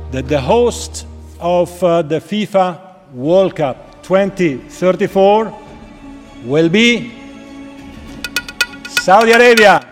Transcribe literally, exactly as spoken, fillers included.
that the host of uh, the FIFA World Cup twenty thirty-four will be Saudi Arabia.